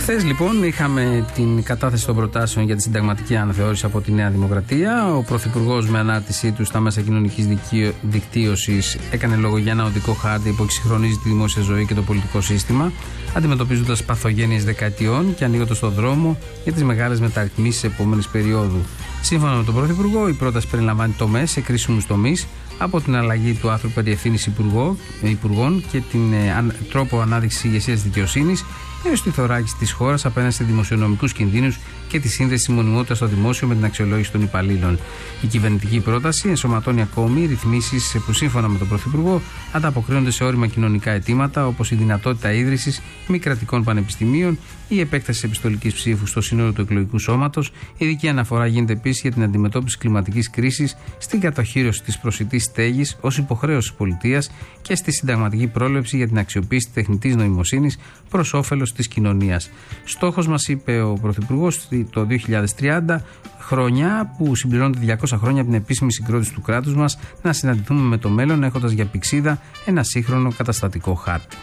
Χθες λοιπόν είχαμε την κατάθεση των προτάσεων για τη συνταγματική αναθεώρηση από τη Νέα Δημοκρατία. Ο Πρωθυπουργός με ανάρτησή του στα μέσα κοινωνικής δικτύωσης έκανε λόγο για ένα οδικό χάρτη που εξυγχρονίζει τη δημόσια ζωή και το πολιτικό σύστημα, αντιμετωπίζοντας παθογένειες δεκαετιών και ανοίγοντας τον δρόμο για τις μεγάλες μεταρρυθμίσεις της επόμενης περίοδου. Σύμφωνα με τον Πρωθυπουργό, η πρόταση περιλαμβάνει τομές σε κρίσιμους τομείς, από την αλλαγή του άρθρου περί ευθύνης υπουργών και την τρόπο ανάδειξης ηγεσίας δικαιοσύνης, έως τη θωράκιση της χώρας απέναντι σε δημοσιονομικούς κινδύνους και τη σύνδεση της μονιμότητας στο δημόσιο με την αξιολόγηση των υπαλλήλων. Η κυβερνητική πρόταση ενσωματώνει ακόμη ρυθμίσεις που σύμφωνα με τον Πρωθυπουργό ανταποκρίνονται σε όρημα κοινωνικά αιτήματα, όπως η δυνατότητα ίδρυσης μη κρατικών πανεπιστημίων, η επέκταση της επιστολικής ψήφου στο σύνολο του εκλογικού σώματος. Ειδική αναφορά γίνεται επίσης για την αντιμετώπιση κλιματικής κρίσης, στην κατοχύρωση της προσιτής στέγης ως υποχρέωση της πολιτείας και στη συνταγματική πρόληψη για την αξιοποίηση της τεχνητής νοημοσύνης προς όφελος της κοινωνίας. Στόχος μας, είπε ο Πρωθυπουργός, το 2030, χρόνια που συμπληρώνονται 200 χρόνια από την επίσημη συγκρότηση του κράτους μας, να συναντηθούμε με το μέλλον έχοντας για πηξίδα ένα σύγχρονο καταστατικό χάρτη.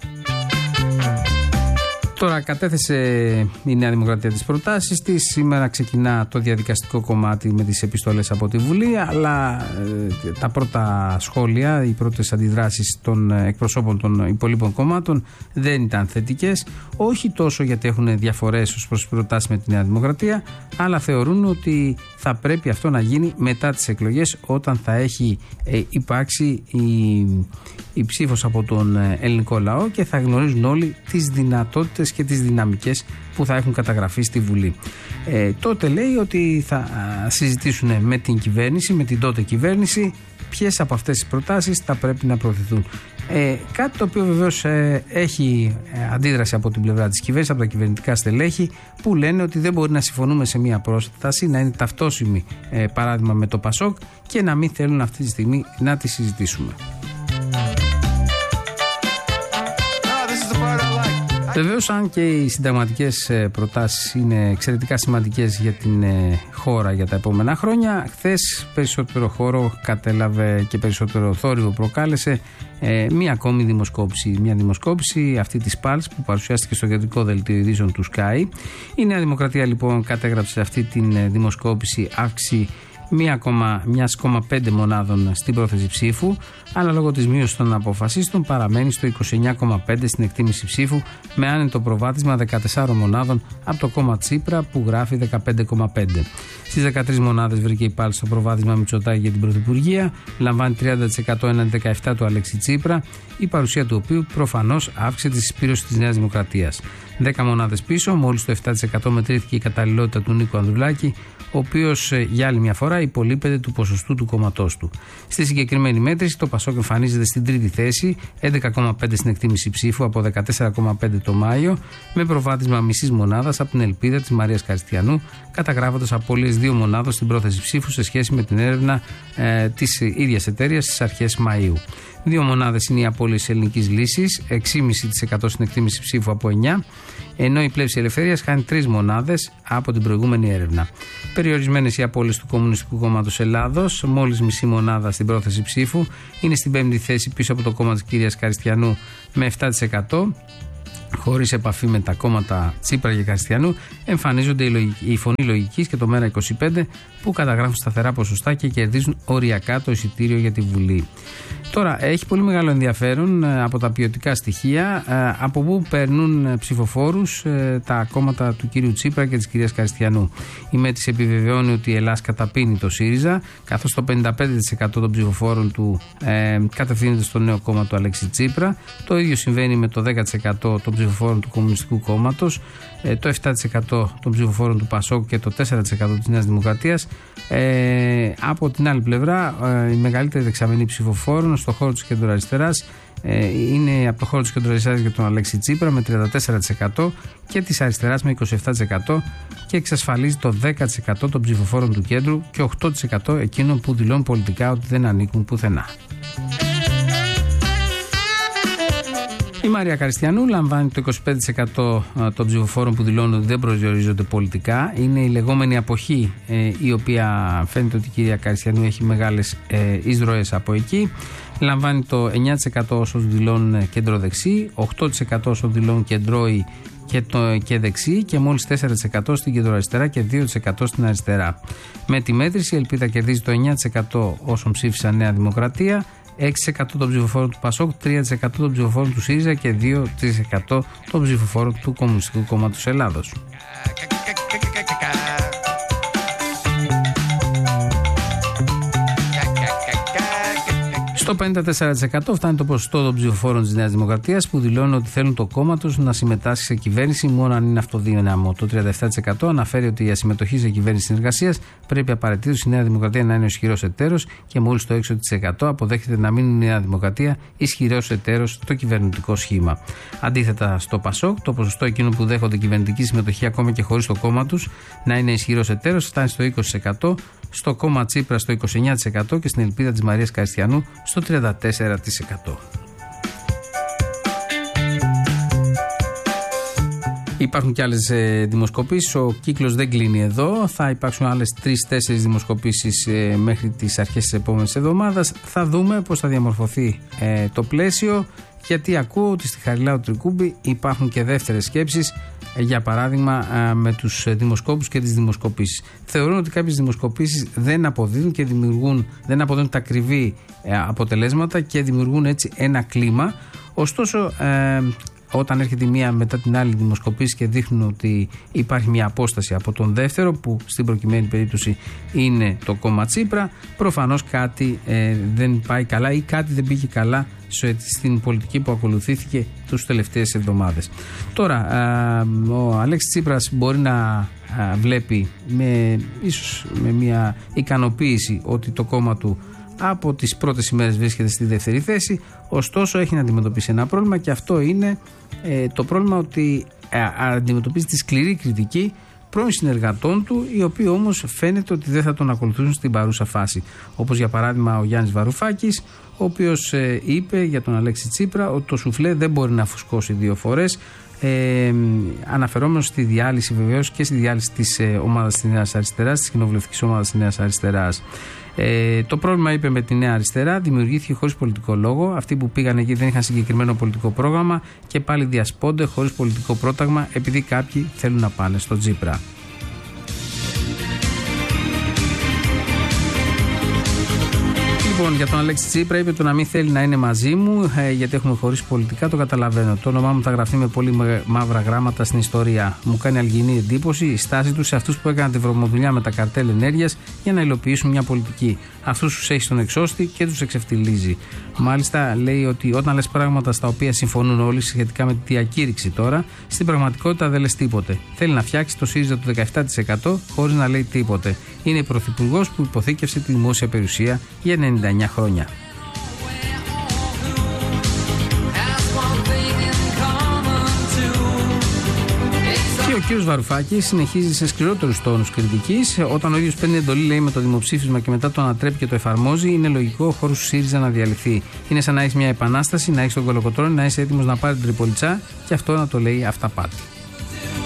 Τώρα κατέθεσε η Νέα Δημοκρατία τις προτάσεις της. Σήμερα ξεκινά το διαδικαστικό κομμάτι με τις επιστολές από τη Βουλή, αλλά τα πρώτα σχόλια, οι πρώτες αντιδράσεις των εκπροσώπων των υπολείπων κομμάτων δεν ήταν θετικές. Όχι τόσο γιατί έχουν διαφορές ως προς τις προτάσεις με τη Νέα Δημοκρατία, αλλά θεωρούν ότι θα πρέπει αυτό να γίνει μετά τις εκλογές, όταν θα έχει υπάρξει η ψήφος από τον ελληνικό λαό και θα γνωρίζουν όλοι τις δυνατότητες και τις δυναμικές που θα έχουν καταγραφεί στη Βουλή. Τότε λέει ότι θα συζητήσουν με την κυβέρνηση, με την τότε κυβέρνηση, ποιες από αυτές τις προτάσεις θα πρέπει να προωθηθούν. Κάτι το οποίο βεβαίως έχει αντίδραση από την πλευρά της κυβέρνησης, από τα κυβερνητικά στελέχη, που λένε ότι δεν μπορεί να συμφωνούμε σε μία πρόταση να είναι ταυτόσιμη, παράδειγμα με το ΠΑΣΟΚ, και να μην θέλουν αυτή τη στιγμή να τη συζητήσουμε. Βεβαίως, αν και οι συνταγματικές προτάσεις είναι εξαιρετικά σημαντικές για την χώρα για τα επόμενα χρόνια, χθες περισσότερο χώρο κατέλαβε και περισσότερο θόρυβο προκάλεσε μία ακόμη δημοσκόπηση. Μια δημοσκόπηση, αυτή της Pulse, που παρουσιάστηκε στο κεντρικό δελτίο ειδήσεων του Sky. Η Νέα Δημοκρατία λοιπόν κατέγραψε αυτή την δημοσκόπηση αύξηση 1,5 μονάδων στην πρόθεση ψήφου, αλλά λόγω της μείωσης των αποφασίστων παραμένει στο 29,5 στην εκτίμηση ψήφου, με άνετο προβάδισμα 14 μονάδων από το κόμμα Τσίπρα που γράφει 15,5. Στις 13 μονάδες βρήκε η Πάλη στο προβάδισμα Μητσοτάκη για την Πρωθυπουργία, λαμβάνει 30% έναντι 17% του Αλέξη Τσίπρα, η παρουσία του οποίου προφανώς αύξησε τη συσπήρωση της Νέας Δημοκρατίας. 10 μονάδες πίσω, μόλις το 7% μετρήθηκε η καταλληλότητα του Νίκου Ανδρουλάκη, ο οποίος για άλλη μια φορά υπολείπεται του ποσοστού του κόμματός του. Στη συγκεκριμένη μέτρηση, το ΠΑΣΟΚ εμφανίζεται στην τρίτη θέση, 11,5 στην εκτίμηση ψήφου από 14,5 το Μάιο, με προβάδισμα μισής μονάδας από την Ελπίδα της Μαρίας Καριστιανού, καταγράφοντας απώλειες 2 μονάδων στην πρόθεση ψήφου σε σχέση με την έρευνα της ίδιας εταιρείας στις αρχές Μαΐου. 2 μονάδες είναι οι απώλειες Ελληνικής Λύσης, 6,5% στην εκτίμηση ψήφου από 9, ενώ η Πλεύση Ελευθερίας χάνει 3 μονάδες από την προηγούμενη έρευνα. Περιορισμένες οι απώλειες του Κομμουνιστικού Κόμματος Ελλάδος, μόλις μισή μονάδα στην πρόθεση ψήφου, είναι στην 5η θέση πίσω από το κόμμα της κυρίας Καριστιανού με 7%. Χωρίς επαφή με τα κόμματα Τσίπρα και Καριστιανού, εμφανίζονται η Φωνή Λογικής και το Μέρα25, που καταγράφουν σταθερά ποσοστά και κερδίζουν οριακά το εισιτήριο για τη Βουλή. Τώρα, έχει πολύ μεγάλο ενδιαφέρον από τα ποιοτικά στοιχεία, από πού παίρνουν ψηφοφόρους τα κόμματα του κύριου Τσίπρα και της κυρίας Καριστιανού. Η μέτρηση επιβεβαιώνει ότι η Ελλάδα καταπίνει το ΣΥΡΙΖΑ, καθώς το 55% των ψηφοφόρων του κατευθύνεται στο νέο κόμμα του Αλέξη Τσίπρα. Το ίδιο συμβαίνει με το 10% των ψηφοφόρων του Κομμουνιστικού Κόμματος, το 7% των ψηφοφόρων του ΠΑΣΟΚ και το 4% της Νέας Δημοκρατίας. Από την άλλη πλευρά, η μεγαλύτερη δεξαμενή ψηφοφόρων στο χώρο της κεντροαριστεράς είναι από το χώρο της κεντροαριστεράς για τον Αλέξη Τσίπρα με 34% και της αριστεράς με 27%, και εξασφαλίζει το 10% των ψηφοφόρων του κέντρου και 8% εκείνων που δηλώνουν πολιτικά ότι δεν ανήκουν πουθενά. Η Μαρία Καριστιανού λαμβάνει το 25% των ψηφοφόρων που δηλώνουν ότι δεν προσδιορίζονται πολιτικά. Είναι η λεγόμενη αποχή, η οποία φαίνεται ότι η κυρία Καριστιανού έχει μεγάλες εισρωές από εκεί. Λαμβάνει το 9% όσων δηλώνουν κεντροδεξί, 8% όσων δηλώνουν κεντρώοι και δεξί και μόλις 4% στην κεντροαριστερά και 2% στην αριστερά. Με τη μέτρηση η Ελπίδα κερδίζει το 9% όσων ψήφισαν Νέα Δημοκρατία, 6% των ψηφοφόρων του ΠΑΣΟΚ, 3% των ψηφοφόρων του ΣΥΡΙΖΑ και 2% των ψηφοφόρων του Κομμουνιστικού Κόμματος Ελλάδος. Στο 54% φτάνει το ποσοστό των ψηφοφόρων της Νέας Δημοκρατίας που δηλώνουν ότι θέλουν το κόμμα τους να συμμετάσχει σε κυβέρνηση μόνο αν είναι αυτοδύναμο. Το 37% αναφέρει ότι για συμμετοχή σε κυβέρνηση συνεργασίας πρέπει απαραίτητος η Νέα Δημοκρατία να είναι ο ισχυρός εταίρος και μόλις το 6% αποδέχεται να μην είναι η Νέα Δημοκρατία ισχυρός εταίρος στο κυβερνητικό σχήμα. Αντίθετα, στο ΠΑΣΟΚ, το ποσοστό εκείνων που δέχονται κυβερνητική συμμετοχή ακόμα και χωρίς το κόμμα τους να είναι ισχυρός εταίρος φτάνει στο 20%. Στο κόμμα Τσίπρα στο 29% και στην Ελπίδα της Μαρίας Καριστιανού στο 34%. Υπάρχουν και άλλες δημοσκοπήσεις, ο κύκλος δεν κλείνει εδώ, θα υπάρξουν άλλες 3-4 δημοσκοπήσεις μέχρι τις αρχές της επόμενης εβδομάδας. Θα δούμε πώς θα διαμορφωθεί το πλαίσιο, γιατί ακούω ότι στη Χαριλάου Τρικούμπη υπάρχουν και δεύτερες σκέψεις, για παράδειγμα με τους δημοσκόπους και τις δημοσκοπήσεις. Θεωρούν ότι κάποιες δημοσκοπήσεις δεν αποδίδουν και δεν αποδίδουν τα ακριβή αποτελέσματα και δημιουργούν έτσι ένα κλίμα. Ωστόσο, όταν έρχεται η μία μετά την άλλη δημοσκοπήσεις και δείχνουν ότι υπάρχει μια απόσταση από τον δεύτερο, που στην προκειμένη περίπτωση είναι το κόμμα Τσίπρα, προφανώς κάτι δεν πάει καλά ή κάτι δεν πήγε καλά στην πολιτική που ακολουθήθηκε τους τελευταίες εβδομάδες. Τώρα, ο Αλέξης Τσίπρας μπορεί να βλέπει ίσως με μια ικανοποίηση ότι το κόμμα του από τις πρώτες ημέρες βρίσκεται στη δεύτερη θέση, ωστόσο έχει να αντιμετωπίσει ένα πρόβλημα, και αυτό είναι το πρόβλημα ότι αντιμετωπίζει τη σκληρή κριτική πρώην συνεργατών του, οι οποίοι όμως φαίνεται ότι δεν θα τον ακολουθήσουν στην παρούσα φάση. Όπως για παράδειγμα ο Γιάννης Βαρουφάκης, ο οποίος είπε για τον Αλέξη Τσίπρα ότι το σουφλέ δεν μπορεί να φουσκώσει 2 φορές, αναφερόμενος στη διάλυση βεβαίως και στη διάλυση της ομάδας της Νέας Αριστεράς, της κοινοβουλευτικής ομάδας της Νέας Αριστεράς. Το πρόβλημα, είπε, με τη Νέα Αριστερά δημιουργήθηκε χωρίς πολιτικό λόγο. Αυτοί που πήγαν εκεί δεν είχαν συγκεκριμένο πολιτικό πρόγραμμα και πάλι διασπώνται χωρίς πολιτικό πρόταγμα, επειδή κάποιοι θέλουν να πάνε στο Τσίπρα. Λοιπόν, για τον Αλέξη Τσίπρα είπε το να μην θέλει να είναι μαζί μου, γιατί έχουμε χωρίσει πολιτικά, το καταλαβαίνω. Το όνομά μου θα γραφτεί με πολύ μαύρα γράμματα στην ιστορία. Μου κάνει αλγινή εντύπωση η στάση του σε αυτούς που έκαναν τη βρωμοδουλειά με τα καρτέλ ενέργειας για να υλοποιήσουν μια πολιτική. Αυτούς τους έχει στον εξώστη και τους εξευτιλίζει. Μάλιστα, λέει ότι όταν λες πράγματα στα οποία συμφωνούν όλοι σχετικά με τη διακήρυξη τώρα, στην πραγματικότητα δεν λες τίποτε. Θέλει να φτιάξει το ΣΥΡΙΖΑ του 17% χωρίς να λέει τίποτε. Είναι πρωθυπουργός που υποθήκευσε τη δημόσια περιουσία για 99 χρόνια. Και ο κύριος Βαρουφάκης συνεχίζει σε σκληρότερους τόνους κριτικής. Όταν ο ίδιος παίρνει εντολή, λέει, με το δημοψήφισμα και μετά το ανατρέπει και το εφαρμόζει, είναι λογικό ο χώρος του ΣΥΡΙΖΑ να διαλυθεί. Είναι σαν να έχεις μια επανάσταση, να έχεις τον Κολοκοτρώνη, να είσαι έτοιμος να πάρει την Τριπολιτσά και αυτό να το λέει αυταπάτη.